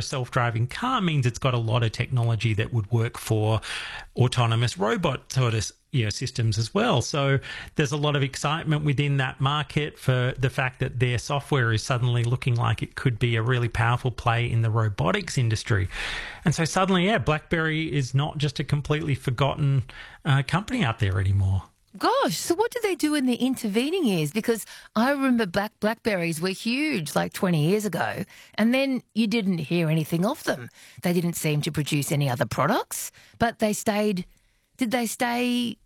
self-driving car means it's got a lot of technology that would work for autonomous robot sort of systems as well. So there's a lot of excitement within that market for the fact that their software is suddenly looking like it could be a really powerful play in the robotics industry. And so suddenly, BlackBerry is not just a completely forgotten company out there anymore. Gosh, so what did they do in the intervening years? Because I remember Blackberries were huge like 20 years ago, and then you didn't hear anything of them. They didn't seem to produce any other products, but they stayed. Did they stay,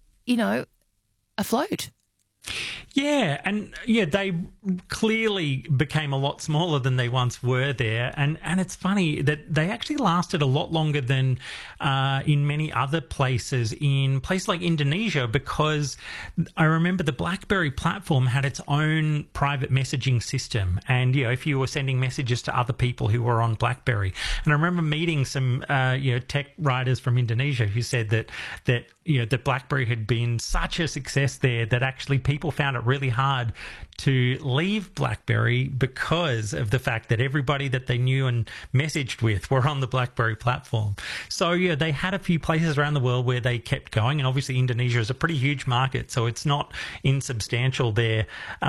afloat? Yeah, and they clearly became a lot smaller than they once were there. And it's funny that they actually lasted a lot longer than in many other places, in places like Indonesia, because I remember the BlackBerry platform had its own private messaging system. And, if you were sending messages to other people who were on BlackBerry. And I remember meeting some, tech writers from Indonesia who said that BlackBerry had been such a success there that actually people found it really hard to leave BlackBerry because of the fact that everybody that they knew and messaged with were on the BlackBerry platform. So, they had a few places around the world where they kept going, and obviously Indonesia is a pretty huge market, so it's not insubstantial there.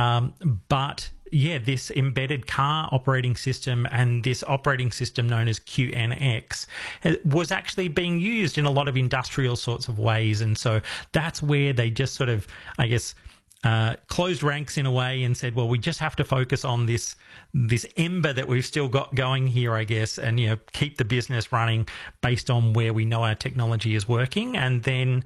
But this embedded car operating system and this operating system known as QNX was actually being used in a lot of industrial sorts of ways. And so that's where they just sort of, closed ranks in a way and said, well, we just have to focus on this ember that we've still got going here, I guess, and, keep the business running based on where we know our technology is working. And then,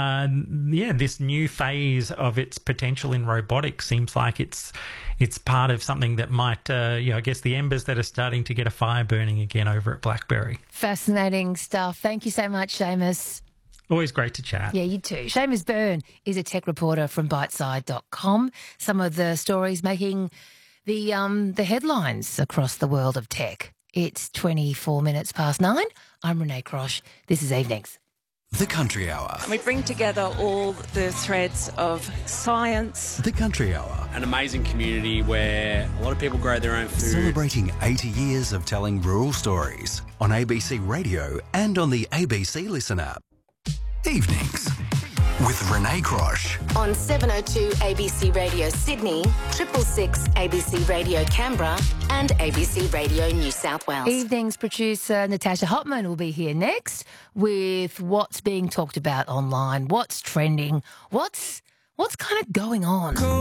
this new phase of its potential in robotics seems like it's part of something that might, I guess the embers that are starting to get a fire burning again over at BlackBerry. Fascinating stuff. Thank you so much, Seamus. Always great to chat. Yeah, you too. Seamus Byrne is a tech reporter from Biteside.com. Some of the stories making the headlines across the world of tech. It's 24 minutes past 9. I'm Renee Crosh. This is Evenings. The Country Hour. We bring together all the threads of science. The Country Hour. An amazing community where a lot of people grow their own food. Celebrating 80 years of telling rural stories on ABC Radio and on the ABC Listen app. Evenings with Renee Crosh. On 702 ABC Radio Sydney, 666 ABC Radio Canberra and ABC Radio New South Wales. Evenings producer Natasha Hopman will be here next with what's being talked about online, what's trending, what's kind of going on.